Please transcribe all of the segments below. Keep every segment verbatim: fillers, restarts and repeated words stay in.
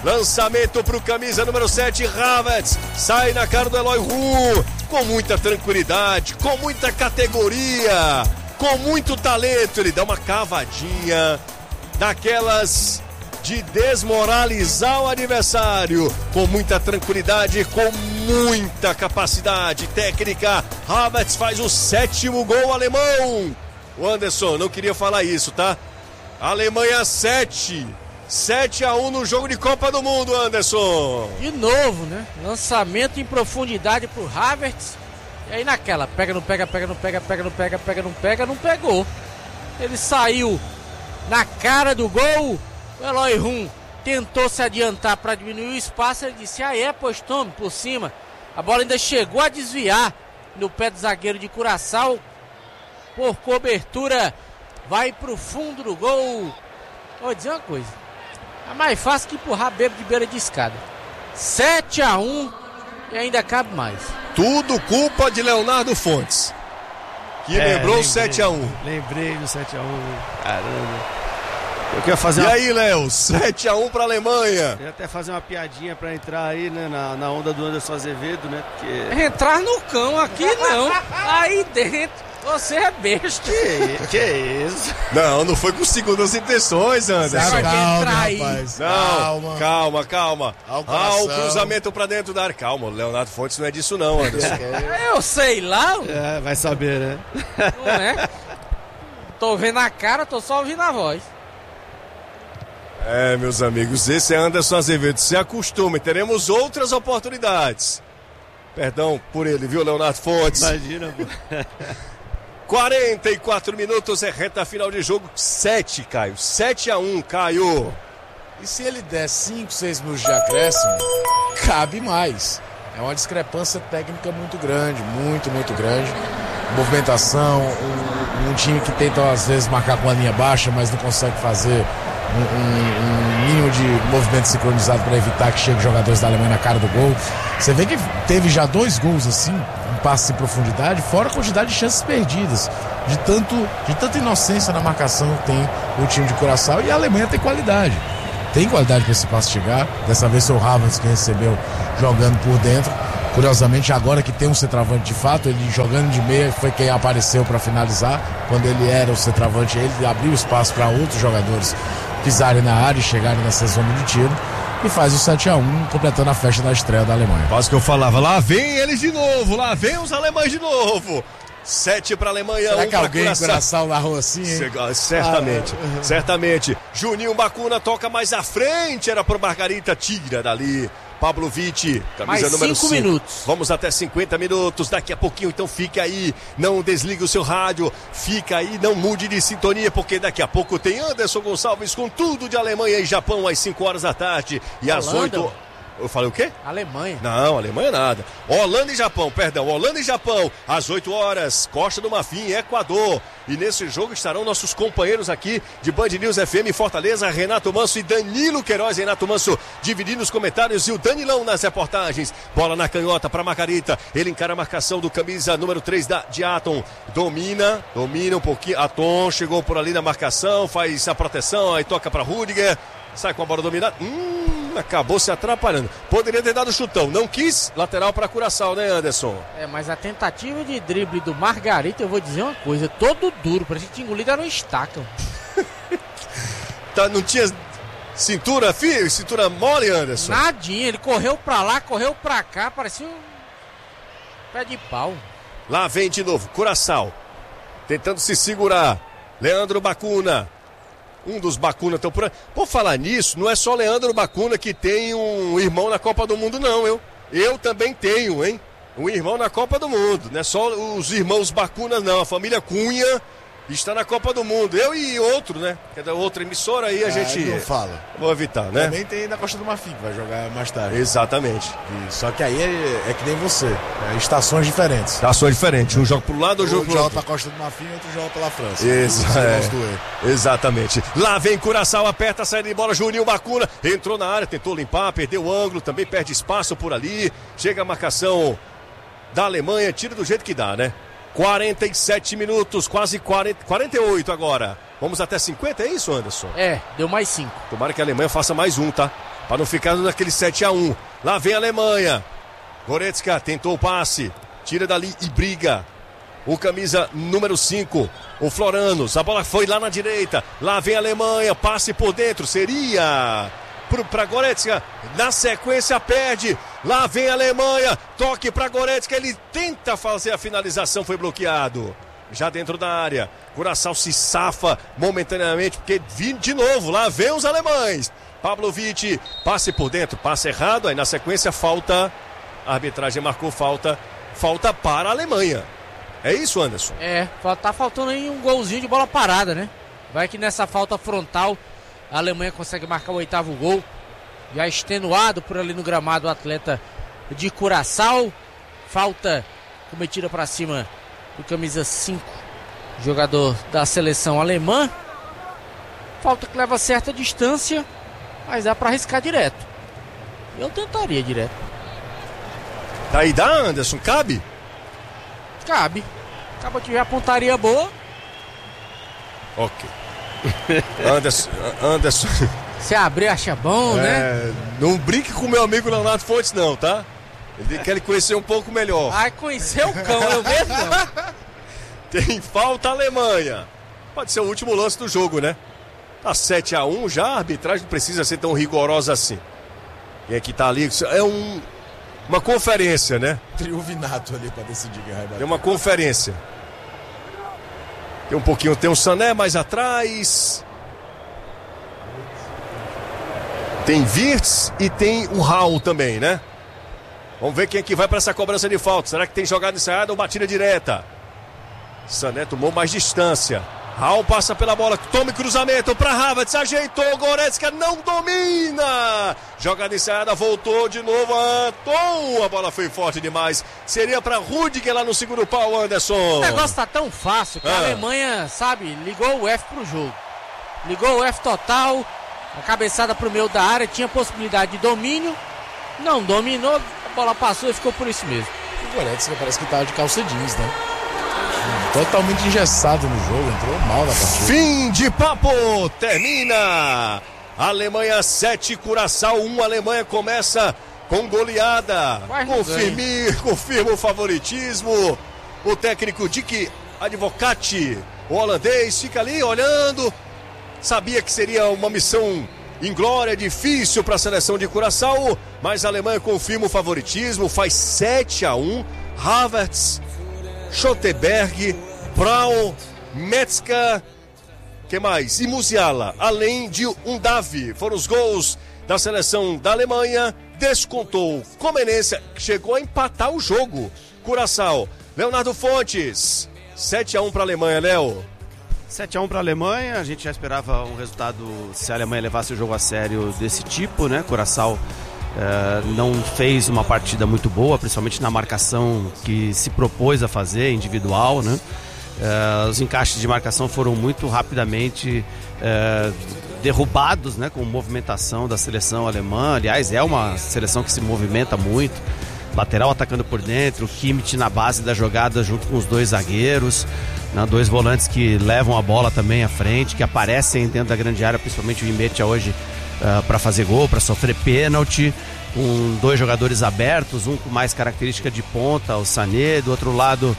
Lançamento pro camisa número sete, Havertz. Sai na cara do Eloy Ru. Com muita tranquilidade, com muita categoria, com muito talento. Ele dá uma cavadinha daquelas de desmoralizar o adversário. Com muita tranquilidade, com muita capacidade técnica. Havertz faz o sétimo gol alemão. O Anderson, não queria falar isso, tá? Alemanha sete. sete a um no jogo de Copa do Mundo, Anderson. De novo, né? Lançamento em profundidade pro Havertz. E aí naquela, pega, não pega, pega, não pega, pega, não pega, pega, não pega, não pegou. Ele saiu na cara do gol. O Eloy Rum tentou se adiantar para diminuir o espaço. Ele disse, ah é, pois tome, por cima. A bola ainda chegou a desviar no pé do zagueiro de Curaçao. Por cobertura, vai pro fundo do gol. Vou dizer uma coisa, é mais fácil que empurrar bêbado de beira de escada. sete a um e ainda cabe mais. Tudo culpa de Leonardo Fontes, que é, lembrou o sete a um. Lembrei do sete a um, caramba. Eu queria fazer e uma... aí, Léo, sete a um pra Alemanha. Eu queria até fazer uma piadinha pra entrar aí, né, na, na onda do Anderson Azevedo, né? Porque... Entrar no cão aqui não, aí dentro. Você é besta. Que, que isso? Não, não foi com segundas intenções, Anderson. Calma, rapaz. Não, calma, calma, calma. Ah, o cruzamento pra dentro da área. Calma, o Leonardo Fontes não é disso não, Anderson. Eu sei lá. É, vai saber, né? Não é? Tô vendo a cara, tô só ouvindo a voz. É, meus amigos, esse é Anderson Azevedo. Se acostume, teremos outras oportunidades. Perdão por ele, viu, Leonardo Fontes? Imagina, pô. quarenta e quatro minutos, é reta final de jogo. sete, Caio. sete a um, Caio. E se ele der cinco, seis minutos de acréscimo, cabe mais. É uma discrepância técnica muito grande, muito, muito grande. Movimentação, um, um time que tenta às vezes marcar com a linha baixa, mas não consegue fazer um, um, um mínimo de movimento sincronizado para evitar que cheguem jogadores da Alemanha na cara do gol. Você vê que teve já dois gols assim, um passe em profundidade, fora a quantidade de chances perdidas, de, tanto, de tanta inocência na marcação que tem o time de Curaçao. E a Alemanha tem qualidade, tem qualidade para esse passe chegar. Dessa vez foi o Havertz que recebeu jogando por dentro. Curiosamente, agora que tem um centroavante de fato, ele jogando de meia foi quem apareceu para finalizar. Quando ele era o centroavante, ele abriu espaço para outros jogadores pisarem na área e chegarem nessa zona de tiro. E faz o sete a um, completando a festa da estreia da Alemanha. Quase que eu falava, lá vem eles de novo, lá vem os alemães de novo. sete para a Alemanha, será um que alguém Curaçao. Curaçao narrou assim, hein? Certamente, ah, uh-huh. certamente. Juninho Bacuna toca mais à frente, era pro Margarita, tira dali. Pablo Vitti, camisa mais número cinco cinco. minutos. Vamos até cinquenta minutos, daqui a pouquinho, então fica aí, não desligue o seu rádio, fica aí, não mude de sintonia, porque daqui a pouco tem Anderson Gonçalves com tudo de Alemanha e Japão às cinco horas da tarde e às oito... Eu falei o quê? Alemanha. Não, Alemanha nada. Holanda e Japão, perdão. Holanda e Japão, às oito horas. Costa do Marfim, Equador. E nesse jogo estarão nossos companheiros aqui de Band News F M Fortaleza, Renato Manso e Danilo Queiroz. Renato Manso dividindo os comentários e o Danilão nas reportagens. Bola na canhota para Margarita. Ele encara a marcação do camisa número três da, de Atom. Domina, domina um pouquinho. Atom chegou por ali na marcação, faz a proteção, aí toca para Rudiger. Sai com a bola dominada. Hum, acabou se atrapalhando. Poderia ter dado chutão. Não quis. Lateral para Curaçao, né, Anderson? É, mas a tentativa de drible do Margarita, eu vou dizer uma coisa. Todo duro. Parece que tinha engolido era um estaca. Tá, não tinha cintura, filho? Cintura mole, Anderson? Nadinha. Ele correu pra lá, correu pra cá. Parecia um pé de pau. Lá vem de novo. Curaçao. Tentando se segurar. Leandro Bacuna. Um dos Bacuna estão por aí. Por falar nisso, não é só Leandro Bacuna que tem um irmão na Copa do Mundo, não, eu. Eu também tenho, hein? Um irmão na Copa do Mundo. Não é só os irmãos Bacuna, não. A família Cunha está na Copa do Mundo. Eu e outro, né? Que é da outra emissora aí, a ah, gente... não fala. Vou evitar, né? Também tem na Costa do Marfim, que vai jogar mais tarde. Exatamente. E, só que aí é, é que nem você. É estações diferentes. Estações diferentes. Um joga pro lado, outro joga pro outro. Um joga pra Costa do Marfim e outro joga pela França. Exa é. Exatamente. Lá vem Curaçao, aperta a saída de bola, Juninho Bacuna. Entrou na área, tentou limpar, perdeu o ângulo, também perde espaço por ali. Chega a marcação da Alemanha, tira do jeito que dá, né? quarenta e sete minutos, quase quarenta, quarenta e oito agora. Vamos até cinquenta, é isso, Anderson? É, deu mais cinco. Tomara que a Alemanha faça mais um, tá? para não ficar naquele sete a um. Lá vem a Alemanha. Goretzka tentou o passe, tira dali e briga. O camisa número cinco, o Floranos, a bola foi lá na direita. Lá vem a Alemanha, passe por dentro, seria para Goretzka, na sequência perde. Lá vem a Alemanha, toque para Goretzka, ele tenta fazer a finalização, foi bloqueado. Já dentro da área, Curaçao se safa momentaneamente, porque vindo de novo, lá vem os alemães. Pavlovic, passe por dentro, passe errado, aí na sequência falta, a arbitragem marcou falta, falta para a Alemanha. É isso, Anderson? É, tá faltando aí um golzinho de bola parada, né? Vai que nessa falta frontal a Alemanha consegue marcar o oitavo gol. Já extenuado por ali no gramado o atleta de Curaçao. Falta cometida para cima do camisa cinco, jogador da seleção alemã. Falta que leva certa distância, mas dá para arriscar direto. Eu tentaria direto. Daí dá, Anderson? Cabe? Cabe. Acaba de ver a pontaria boa. Ok. Anderson, Anderson. Se abrir, acha bom, é, né? Não brinque com meu amigo Leonardo Fontes, não, tá? Ele quer lhe conhecer um pouco melhor. Ai, conhecer o cão, eu mesmo não. Tem falta a Alemanha. Pode ser o último lance do jogo, né? Tá sete a um já, a arbitragem não precisa ser tão rigorosa assim. Quem é que tá ali? É um, uma conferência, né? Triunvinato ali pra decidir quem vai bater. Tem uma conferência. Tem um pouquinho, tem o Sané mais atrás. Tem Wirtz e tem o Raul também, né? Vamos ver quem é que vai para essa cobrança de falta. Será que tem jogada ensaiada ou batida direta? Sané tomou mais distância. Raul passa pela bola, tome cruzamento para Havertz, ajeitou, Goretzka não domina. Jogada ensaiada, voltou de novo, Anton, a bola foi forte demais. Seria para Rudiger lá no segundo pau, Anderson. O negócio tá tão fácil que ah. a Alemanha, sabe, ligou o F pro jogo. Ligou o F total, a cabeçada pro meio da área, tinha possibilidade de domínio, não dominou, a bola passou e ficou por isso mesmo. O Goretzka parece que tava de calça jeans, né? Totalmente engessado no jogo, entrou mal na partida. Fim de papo, termina. Alemanha sete, Curaçao um. Alemanha começa com goleada. Confirme, confirma o favoritismo. O técnico Dick Advocati, o holandês, fica ali olhando. Sabia que seria uma missão inglória, difícil para a seleção de Curaçao, mas a Alemanha confirma o favoritismo, faz sete a um. Havertz, Schoenberg, Braun, Metzger, que mais? E Musiala, além de Undav, foram os gols da seleção da Alemanha. Descontou Comenência, chegou a empatar o jogo. Curaçao, Leonardo Fontes, sete a um para a Alemanha, Léo. sete a um para a Alemanha, a gente já esperava um resultado se a Alemanha levasse o jogo a sério desse tipo, né? Curaçao Uh, não fez uma partida muito boa, principalmente na marcação que se propôs a fazer, individual, né? Uh, os encaixes de marcação foram muito rapidamente uh, derrubados, né? Com movimentação da seleção alemã. Aliás, é uma seleção que se movimenta muito. Lateral atacando por dentro, o Kimmich na base da jogada junto com os dois zagueiros, né? Dois volantes que levam a bola também à frente, que aparecem dentro da grande área, principalmente o Imetia hoje Uh, para fazer gol, para sofrer pênalti, com dois jogadores abertos, um com mais característica de ponta, o Sané, do outro lado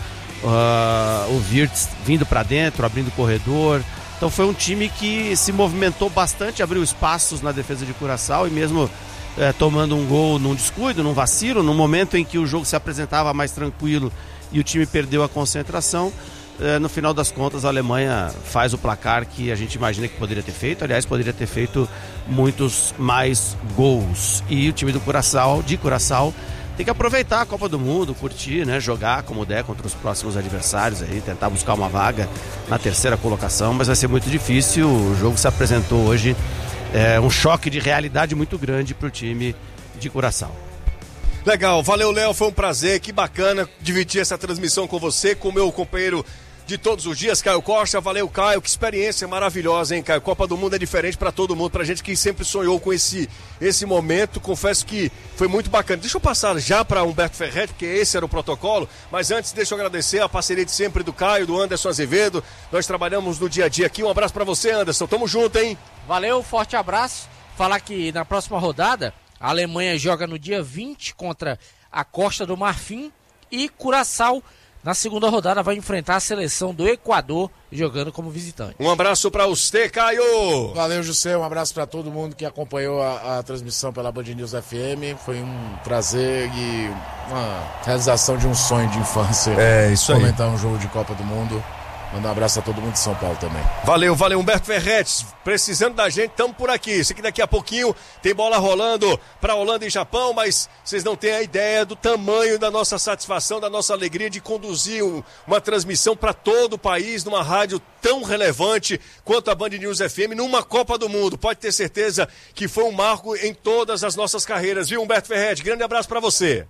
uh, o Wirtz vindo para dentro, abrindo o corredor. Então foi um time que se movimentou bastante, abriu espaços na defesa de Curaçao e mesmo uh, tomando um gol num descuido, num vacilo, num momento em que o jogo se apresentava mais tranquilo e o time perdeu a concentração. No final das contas, a Alemanha faz o placar que a gente imagina que poderia ter feito. Aliás, poderia ter feito muitos mais gols. E o time do Curaçao, de Curaçao, tem que aproveitar a Copa do Mundo, curtir, né? Jogar como der contra os próximos adversários, aí, tentar buscar uma vaga na terceira colocação, mas vai ser muito difícil. O jogo se apresentou hoje, é um choque de realidade muito grande para o time de Curaçao. Legal, valeu, Léo, foi um prazer, que bacana dividir essa transmissão com você, com o meu companheiro de todos os dias, Caio Costa. Valeu, Caio, que experiência maravilhosa, hein, Caio? Copa do Mundo é diferente para todo mundo, pra gente que sempre sonhou com esse, esse momento. Confesso que foi muito bacana. Deixa eu passar já para Humberto Ferretti, porque esse era o protocolo, mas antes deixa eu agradecer a parceria de sempre do Caio, do Anderson Azevedo. Nós trabalhamos no dia a dia aqui. Um abraço para você, Anderson, tamo junto, hein? Valeu, forte abraço. Falar que na próxima rodada, a Alemanha joga no dia vinte contra a Costa do Marfim e Curaçao, na segunda rodada, vai enfrentar a seleção do Equador, jogando como visitante. Um abraço para você, Caio. Valeu, José. Um abraço para todo mundo que acompanhou a, a transmissão pela Band News F M. Foi um prazer e uma realização de um sonho de infância. É, isso aí. Comentar um jogo de Copa do Mundo. Mandar um abraço a todo mundo de São Paulo também. Valeu, valeu, Humberto Ferretti. Precisando da gente, estamos por aqui. Sei que daqui a pouquinho tem bola rolando para Holanda e Japão, mas vocês não têm a ideia do tamanho da nossa satisfação, da nossa alegria de conduzir um, uma transmissão para todo o país, numa rádio tão relevante quanto a Band News F M, numa Copa do Mundo. Pode ter certeza que foi um marco em todas as nossas carreiras, viu, Humberto Ferretti? Grande abraço para você.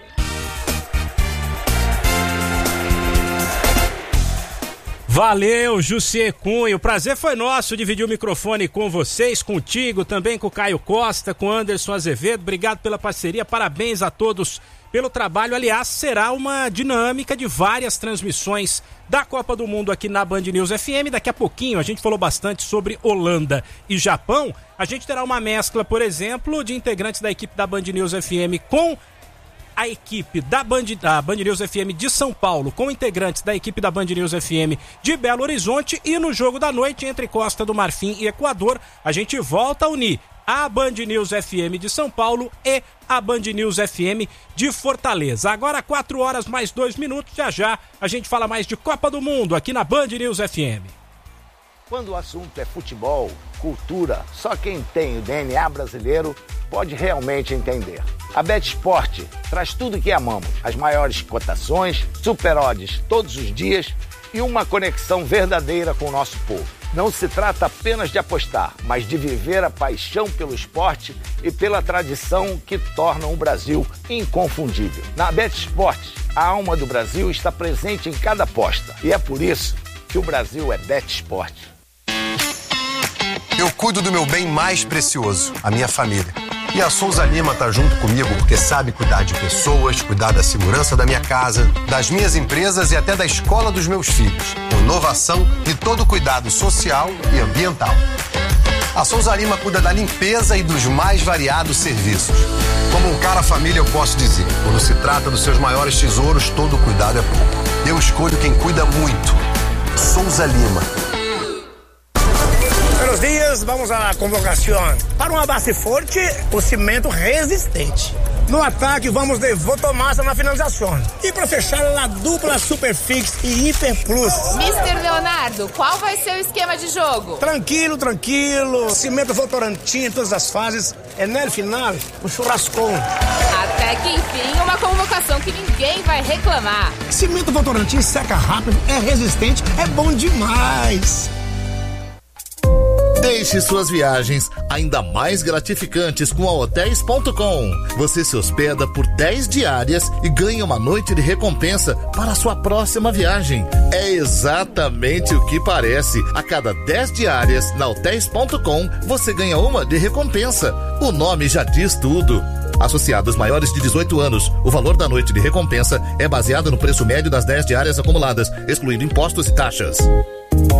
Valeu, José Cunha. O prazer foi nosso dividir o microfone com vocês, contigo, também com o Caio Costa, com o Anderson Azevedo. Obrigado pela parceria, parabéns a todos pelo trabalho. Aliás, será uma dinâmica de várias transmissões da Copa do Mundo aqui na Band News F M. Daqui a pouquinho a gente falou bastante sobre Holanda e Japão. A gente terá uma mescla, por exemplo, de integrantes da equipe da Band News F M com a equipe da Band, da Band News F M de São Paulo, com integrantes da equipe da Band News F M de Belo Horizonte, e no jogo da noite entre Costa do Marfim e Equador, a gente volta a unir a Band News F M de São Paulo e a Band News F M de Fortaleza. Agora quatro horas mais dois minutos, já já a gente fala mais de Copa do Mundo aqui na Band News F M. Quando o assunto é futebol, cultura, só quem tem o D N A brasileiro pode realmente entender. A BetSport traz tudo o que amamos, as maiores cotações, super odds todos os dias e uma conexão verdadeira com o nosso povo. Não se trata apenas de apostar, mas de viver a paixão pelo esporte e pela tradição que tornam o Brasil inconfundível. Na BetSport, a alma do Brasil está presente em cada aposta e é por isso que o Brasil é BetSport. Eu cuido do meu bem mais precioso, a minha família. E a Souza Lima tá junto comigo porque sabe cuidar de pessoas, cuidar da segurança da minha casa, das minhas empresas e até da escola dos meus filhos. Com inovação e todo cuidado social e ambiental. A Souza Lima cuida da limpeza e dos mais variados serviços. Como um cara família, eu posso dizer, quando se trata dos seus maiores tesouros, todo cuidado é pouco. Eu escolho quem cuida muito. Souza Lima. Buenos dias, vamos à convocação. Para uma base forte, o cimento resistente. No ataque, vamos de Votomassa na finalização. E para fechar, a dupla Superfix e Hiper Plus. mister Leonardo, qual vai ser o esquema de jogo? Tranquilo, tranquilo. Cimento Votorantim em todas as fases. É no final, o churrascão. Até que enfim, uma convocação que ninguém vai reclamar. Cimento Votorantim seca rápido, é resistente, é bom demais. Deixe suas viagens ainda mais gratificantes com a hotéis ponto com. Você se hospeda por dez diárias e ganha uma noite de recompensa para a sua próxima viagem. É exatamente o que parece. A cada dez diárias na hotéis ponto com, você ganha uma de recompensa. O nome já diz tudo. Associados maiores de dezoito anos, o valor da noite de recompensa é baseado no preço médio das dez diárias acumuladas, excluindo impostos e taxas.